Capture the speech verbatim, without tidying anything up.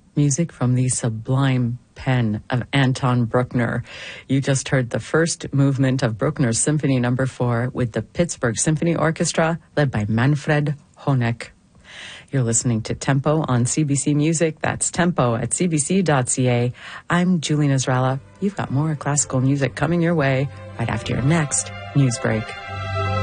Music from the sublime pen of Anton Bruckner. You just heard the first movement of Bruckner's Symphony Number Four with the Pittsburgh Symphony Orchestra, led by Manfred Honeck. You're listening to Tempo on C B C Music. That's tempo at c b c dot c a. I'm Julie Nasrallah. You've got more classical music coming your way right after your next news break.